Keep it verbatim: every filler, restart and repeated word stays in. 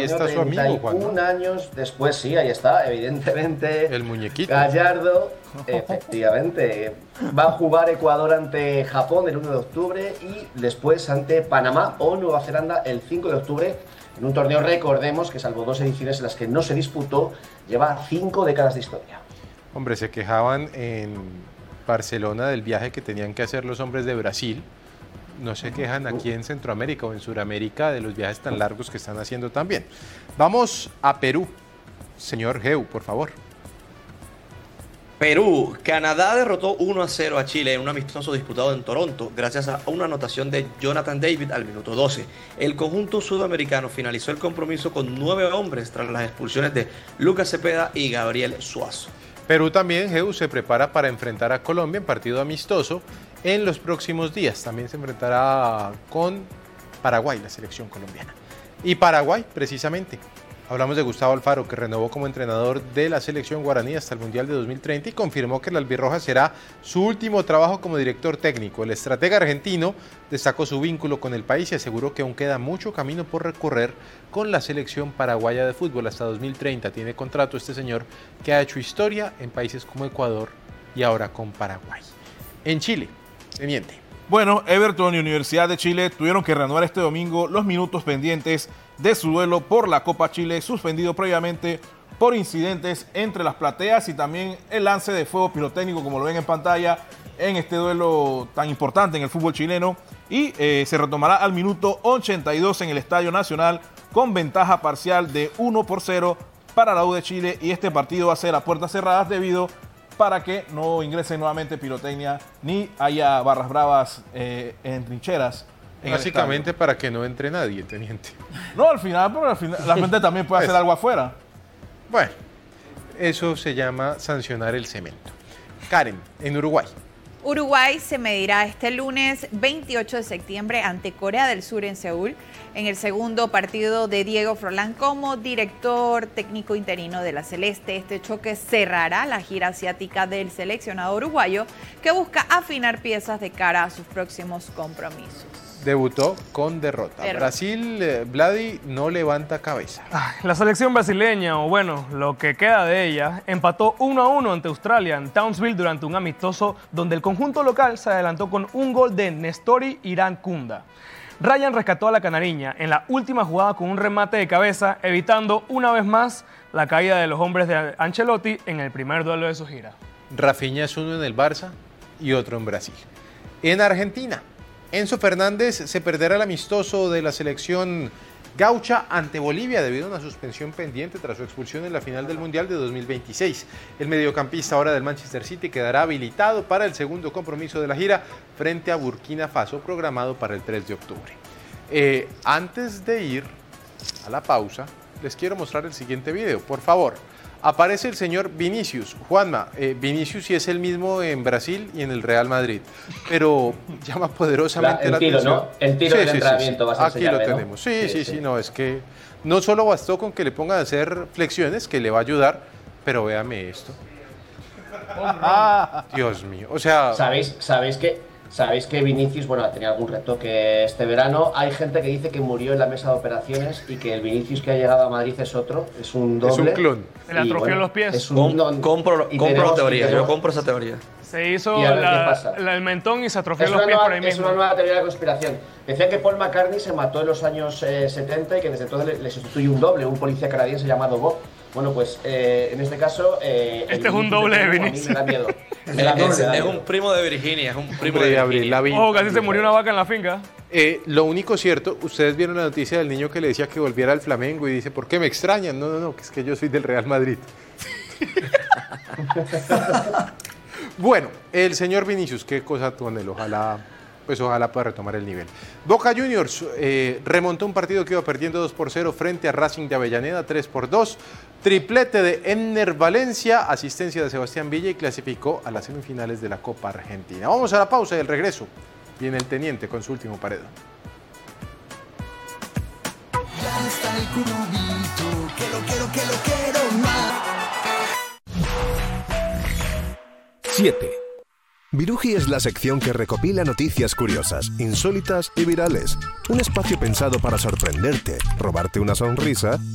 está su amigo, Juan, ¿no? Un años después, sí, ahí está, evidentemente. El muñequito. Gallardo, efectivamente. Va a jugar Ecuador ante Japón el uno de octubre y después ante Panamá o Nueva Zelanda el cinco de octubre. En un torneo, recordemos, que salvo dos ediciones en las que no se disputó, lleva cinco décadas de historia. Hombre, se quejaban en Barcelona del viaje que tenían que hacer los hombres de Brasil. No se quejan aquí en Centroamérica o en Sudamérica de los viajes tan largos que están haciendo también. Vamos a Perú. Señor Geu, por favor. Perú. Canadá derrotó uno a cero a Chile en un amistoso disputado en Toronto gracias a una anotación de Jonathan David al minuto doce. El conjunto sudamericano finalizó el compromiso con nueve hombres tras las expulsiones de Lucas Cepeda y Gabriel Suazo. Perú también, Geu, se prepara para enfrentar a Colombia en partido amistoso en los próximos días. También se enfrentará con Paraguay, la selección colombiana. Y Paraguay, precisamente. Hablamos de Gustavo Alfaro, que renovó como entrenador de la selección guaraní hasta el Mundial de dos mil treinta y confirmó que el albirroja será su último trabajo como director técnico. El estratega argentino destacó su vínculo con el país y aseguró que aún queda mucho camino por recorrer con la selección paraguaya de fútbol. Hasta dos mil treinta tiene contrato este señor, que ha hecho historia en países como Ecuador y ahora con Paraguay. En Chile, teniente. Bueno, Everton y Universidad de Chile tuvieron que reanudar este domingo los minutos pendientes de su duelo por la Copa Chile, suspendido previamente por incidentes entre las plateas y también el lance de fuego pirotécnico, como lo ven en pantalla, en este duelo tan importante en el fútbol chileno. Y eh, se retomará al minuto ochenta y dos en el Estadio Nacional con ventaja parcial de uno por cero para la U de Chile, y este partido va a ser a puertas cerradas debido para que no ingrese nuevamente pirotecnia ni haya barras bravas eh, en trincheras. En Básicamente para que no entre nadie, teniente. No, al final, pero al final la gente también puede hacer algo afuera. Bueno, eso se llama sancionar el cemento. Karen, en Uruguay. Uruguay se medirá este lunes veintiocho de septiembre ante Corea del Sur en Seúl, en el segundo partido de Diego Forlán como director técnico interino de la Celeste. Este choque cerrará la gira asiática del seleccionado uruguayo, que busca afinar piezas de cara a sus próximos compromisos. Debutó con derrota. derrota. Brasil, eh, Vladi, no levanta cabeza. La selección brasileña, o bueno, lo que queda de ella, empató uno a uno ante Australia en Townsville durante un amistoso donde el conjunto local se adelantó con un gol de Nestori Irankunda. Ryan rescató a la canariña en la última jugada con un remate de cabeza, evitando una vez más la caída de los hombres de Ancelotti en el primer duelo de su gira. Rafinha es uno en el Barça y otro en Brasil. En Argentina, Enzo Fernández se perderá el amistoso de la selección gaucha ante Bolivia debido a una suspensión pendiente tras su expulsión en la final del Mundial de dos mil veintiséis. El mediocampista ahora del Manchester City quedará habilitado para el segundo compromiso de la gira frente a Burkina Faso, programado para el tres de octubre. Eh, antes de ir a la pausa, les quiero mostrar el siguiente video, por favor. Aparece el señor Vinicius. Juanma, eh, Vinicius sí es el mismo en Brasil y en el Real Madrid, pero llama poderosamente la, la tiro, atención. ¿no? El tiro sí, del sí, entrenamiento sí, sí. va a ser Aquí llave, lo ¿no? tenemos. Sí sí, sí, sí, sí, no, es que no solo bastó con que le pongan a hacer flexiones, que le va a ayudar, pero véame esto. Dios mío, o sea... ¿Sabéis, sabéis que... Sabéis que Vinicius, bueno, tenía algún retoque este verano. Hay gente que dice que murió en la mesa de operaciones y que el Vinicius que ha llegado a Madrid es otro, es un doble. Es un clon. Le atrofió bueno, los pies. Es un, Com compro compro la teoría, yo compro esa teoría. Se hizo la, la, el mentón y se atrofió los pies nueva, por ahí mismo. Es una nueva teoría de conspiración. Decían que Paul McCartney se mató en los años eh, setenta y que desde entonces le, le sustituye un doble, un policía canadiense llamado Bob. Bueno, pues eh, en este caso... Eh, este es un doble de Vinicius. Me da miedo. Me da miedo, es, me da es miedo. un primo de Virginia, es un primo Hombre, de Abril, Virginia. Ojo, casi se murió una vaca en la finca. Eh, lo único cierto, ustedes vieron la noticia del niño que le decía que volviera al Flamengo y dice, ¿por qué me extrañan? No, no, no, que es que yo soy del Real Madrid. Bueno, el señor Vinicius, qué cosa con él, ojalá, pues ojalá pueda retomar el nivel. Boca Juniors eh, remontó un partido que iba perdiendo dos por cero frente a Racing de Avellaneda, tres por dos. Triplete de Enner Valencia, asistencia de Sebastián Villa y clasificó a las semifinales de la Copa Argentina. Vamos a la pausa y el regreso. Viene el teniente con su último paredo. Ya está el clubito, que lo quiero, que lo quiero más. siete. Viruji es la sección que recopila noticias curiosas, insólitas y virales. Un espacio pensado para sorprenderte, robarte una sonrisa